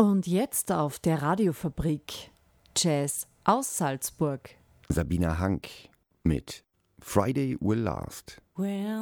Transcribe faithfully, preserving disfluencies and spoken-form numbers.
Und jetzt auf der Radiofabrik Jazz aus Salzburg. Sabina Hank mit Friday Will Last. Well,